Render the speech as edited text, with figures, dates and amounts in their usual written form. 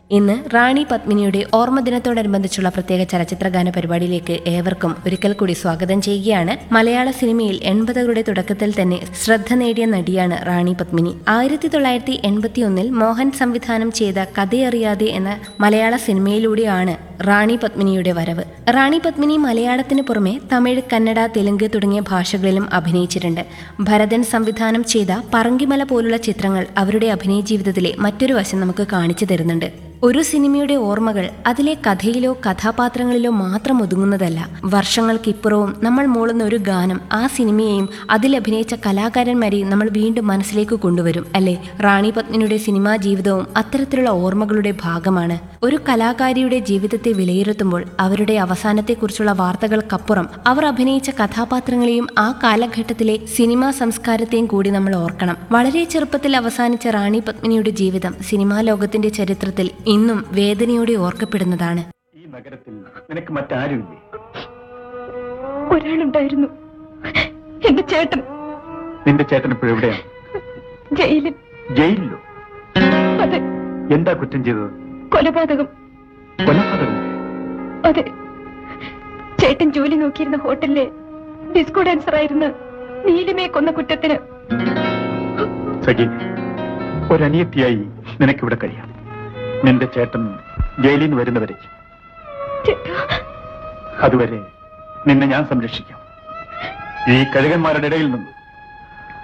ഇന്ന് റാണി പത്മിനിയുടെ ഓർമ്മദിനത്തോടനുബന്ധിച്ചുള്ള പ്രത്യേക ചലച്ചിത്ര ഗാന പരിപാടിയിലേക്ക് ഏവർക്കും ഒരിക്കൽ കൂടി സ്വാഗതം ചെയ്യുകയാണ്. മലയാള സിനിമയിൽ 80കളുടെ തുടക്കത്തിൽ തന്നെ ശ്രദ്ധ നേടിയ നടിയാണ് റാണി പത്മിനി. 1981 മോഹൻ സംവിധാനം ചെയ്ത കഥയറിയാതെ എന്ന മലയാള സിനിമയിലൂടെയാണ് റാണി പത്മിനിയുടെ വരവ്. റാണി പത്മിനി മലയാളത്തിന് പുറമെ തമിഴ്, കന്നഡ, തെലുങ്ക് തുടങ്ങിയ ഭാഷകളിലും അഭിനയിച്ചിട്ടുണ്ട്. ഭരതൻ സംവിധാനം ചെയ്ത പറങ്കിമല പോലുള്ള ചിത്രങ്ങൾ അവരുടെ അഭിനയ ജീവിതത്തിലെ മറ്റൊരു വശം നമുക്ക് കാണിച്ചു തരുന്നുണ്ട്. ഒരു സിനിമയുടെ ഓർമ്മകൾ അതിലെ കഥയിലോ കഥാപാത്രങ്ങളിലോ മാത്രം ഒതുങ്ങുന്നതല്ല. വർഷങ്ങൾക്കിപ്പുറവും നമ്മൾ മൂളുന്ന ഒരു ഗാനം ആ സിനിമയെയും അതിലഭിനയിച്ച കലാകാരന്മാരെയും നമ്മൾ വീണ്ടും മനസ്സിലേക്ക് കൊണ്ടുവരും, അല്ലേ? റാണി പത്മിനിയുടെ സിനിമാ ജീവിതവും അത്തരത്തിലുള്ള ഓർമ്മകളുടെ ഭാഗമാണ്. ഒരു കലാകാരിയുടെ ജീവിതത്തെ വിലയിരുത്തുമ്പോൾ അവരുടെ അവസാനത്തെക്കുറിച്ചുള്ള വാർത്തകൾക്കപ്പുറം അവർ അഭിനയിച്ച കഥാപാത്രങ്ങളെയും ആ കാലഘട്ടത്തിലെ സിനിമാ സംസ്കാരത്തെയും കൂടി നമ്മൾ ഓർക്കണം. വളരെ ചെറുപ്പത്തിൽ അവസാനിച്ച റാണി പത്മിനിയുടെ ജീവിതം സിനിമാ ലോകത്തിന്റെ ചരിത്രത്തിൽ ഇന്നും വേദനയോടെ ഓർക്കപ്പെടുന്നതാണ്. ഈ നഗരത്തിൽ നിനക്ക് മറ്റാരുമില്ലേ? ഒരാളുണ്ടായിരുന്നു, എന്റെ ചേട്ടൻ. നിന്റെ ചേട്ടൻ ഇപ്പോൾ എവിടെയാണ്? ജയിലിൽ. ജയിലിലോ? അതെ. എന്താ കുറ്റം ചെയ്തത്? കൊലപാതകം. കൊലപാതകം? അതെ. ചേട്ടൻ ജോലി നോക്കിയിരുന്ന ഹോട്ടലിലെ ഡിസ്കോ ഡാൻസർ ആയിരുന്ന നീലിമയെ കൊന്ന കുറ്റത്തിന്. സഖി, ഒരനിയത്തിയായി നിനക്കിവിടെ കഴിയാം. നിന്റെ ചേട്ടൻ ജയിലിൽ നിന്ന് വരുന്നവരെ അതുവരെ നിന്നെ ഞാൻ സംരക്ഷിക്കാം. ഈ കഴുകന്മാരുടെ ഇടയിൽ നിന്ന്